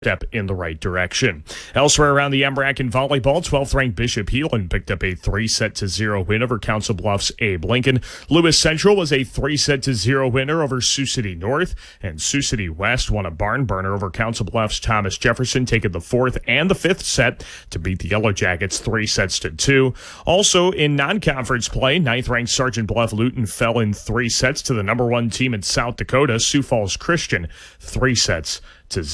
step in the right direction. Elsewhere around the MRAC in volleyball, 12th-ranked Bishop Heelan picked up a 3-0 win over Council Bluffs' Abe Lincoln. Lewis Central was a 3-0 winner over Sioux City North, and Sioux City West won a barn burner over Council Bluffs' Thomas Jefferson, taking the 4th and the 5th set to beat the Yellow Jackets 3-2. Also in non-conference play, 9th-ranked Sergeant Bluff Luton fell in 3 sets to the number 1 team in South Dakota, Sioux Falls Christian, 3-0.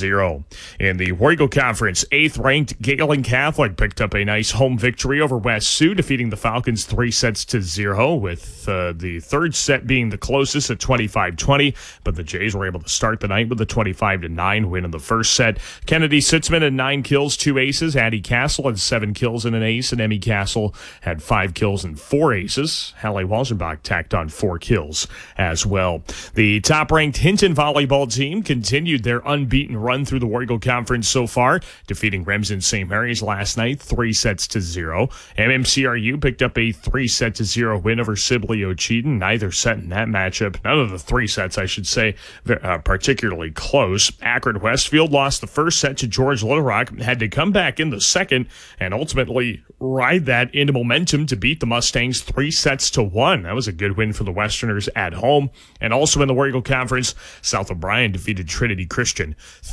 In the War Eagle Conference, 8th-ranked Galen Catholic picked up a nice home victory over West Sioux, defeating the Falcons 3-0, with the 3rd set being the closest at 25-20, but the Jays were able to start the night with a 25-9 win in the first set. Kennedy Sitzman had 9 kills, 2 aces. Addie Castle had 7 kills and an ace, and Emmy Castle had 5 kills and 4 aces. Halle Walzenbach tacked on 4 kills as well. The top-ranked Hinton volleyball team continued their unbeaten run through the War Eagle Conference so far, defeating Remsen St. Mary's last night 3-0. MMCRU picked up a 3-0 win over Sibley Ocheyedan. Neither set in that matchup, none of the 3 sets, I should say, particularly close. Akron Westfield lost the first set to George Little Rock, had to come back in the second, and ultimately ride that into momentum to beat the Mustangs 3-1. That was a good win for the Westerners at home. And also in the War Eagle Conference, South O'Brien defeated Trinity Christian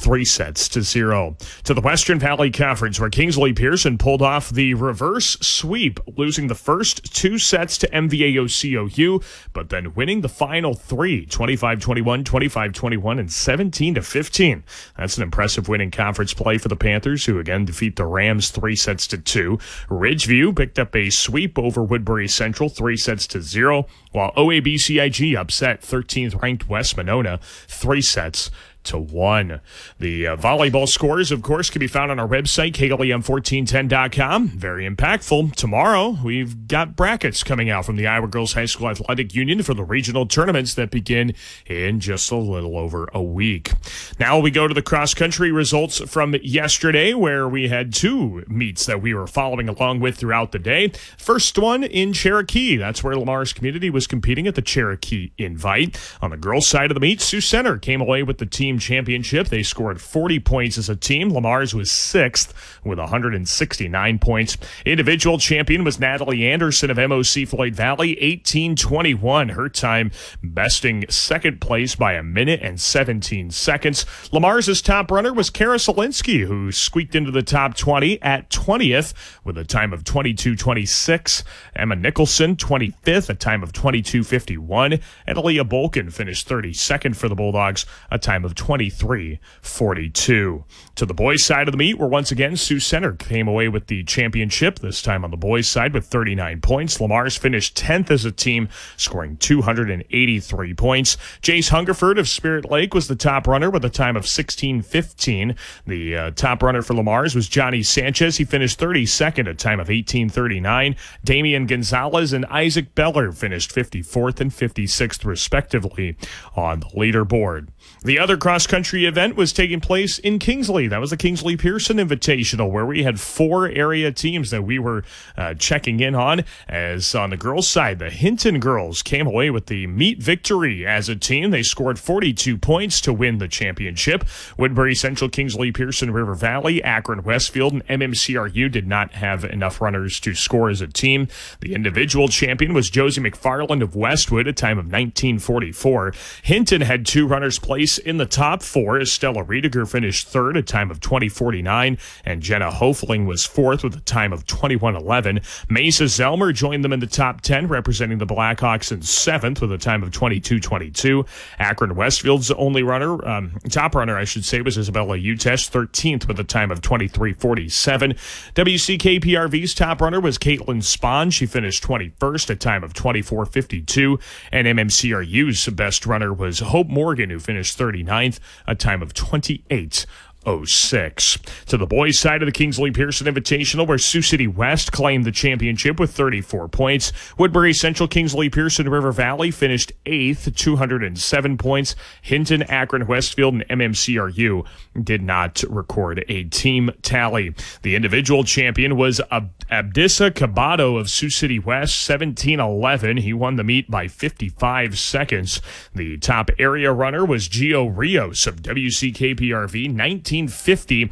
3-0. To the Western Valley Conference, where Kingsley Pearson pulled off the reverse sweep, losing the first 2 sets to MVAO-COU, but then winning the final 3, 25-21, 25-21, and 17-15. That's an impressive win in conference play for the Panthers, who again defeat the Rams 3-2. Ridgeview picked up a sweep over Woodbury Central 3-0, while OABCIG upset 13th-ranked West Monona 3-1. The volleyball scores, of course, can be found on our website, KLEM1410.com. Very impactful. Tomorrow, we've got brackets coming out from the Iowa Girls High School Athletic Union for the regional tournaments that begin in just a little over a week. Now we go to the cross-country results from yesterday, where we had 2 meets that we were following along with throughout the day. First one in Cherokee. That's where Lamar's community was competing at the Cherokee Invite. On the girls' side of the meet, Sioux Center came away with the team championship. They scored 40 points as a team. Lamar's was 6th with 169 points. Individual champion was Natalie Anderson of MOC Floyd Valley, 18:21. Her time besting 2nd place by 1 minute and 17 seconds. Lamar's top runner was Kara Solinsky, who squeaked into the top 20 at 20th with a time of 22:26. Emma Nicholson, 25th, a time of 22:51. And Aaliyah Bolkin finished 32nd for the Bulldogs, a time of 23:42. To the boys' side of the meet, where once again Sioux Center came away with the championship, this time on the boys' side with 39 points. Lamar's finished 10th as a team, scoring 283 points. Jace Hungerford of Spirit Lake was the top runner with a time of 16:15. The top runner for Lamar's was Johnny Sanchez. He finished 32nd, a time of 18:39. Damian Gonzalez and Isaac Beller finished 54th and 56th, respectively, on the leaderboard. The other cross-country event was taking place in Kingsley. That was the Kingsley Pearson Invitational, where we had 4 area teams that we were checking in on. As on the girls' side, the Hinton girls came away with the meet victory as a team. They scored 42 points to win the championship. Woodbury Central, Kingsley Pearson, River Valley, Akron Westfield, and MMCRU did not have enough runners to score as a team. The individual champion was Josie McFarland of Westwood, a time of 19:44. Hinton had 2 runners place in the top 4 as Stella Riediger finished 3rd, a time of 20:49, and Jenna Hofling was 4th with a time of 21:11. Mesa Zelmer joined them in the top 10, representing the Blackhawks in 7th with a time of 22:22. Akron Westfield's only runner, top runner, I should say, was Isabella Utesh, 13th with a time of 23:47. WCKPRV's top runner was Caitlin Spahn. She finished 21st, a time of 24:52, and MMCRU's best runner was Hope Morgan, who finished 39th, a time of 28:06. To the boys' side of the Kingsley Pearson Invitational, where Sioux City West claimed the championship with 34 points. Woodbury Central, Kingsley Pearson, River Valley finished 8th, 207 points. Hinton, Akron Westfield, and MMCRU did not record a team tally. The individual champion was Abdissa Cabato of Sioux City West, 17:11. He won the meet by 55 seconds. The top area runner was Gio Rios of WCKPRV, 19 1950.